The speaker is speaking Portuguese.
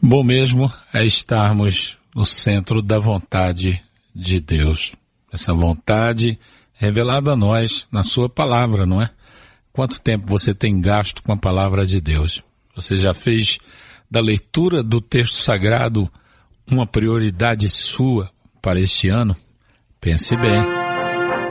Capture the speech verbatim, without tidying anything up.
Bom mesmo é estarmos no centro da vontade de Deus. Essa vontade revelada a nós na sua palavra, não é? Quanto tempo você tem gasto com a palavra de Deus? Você já fez da leitura do texto sagrado uma prioridade sua para este ano? Pense bem.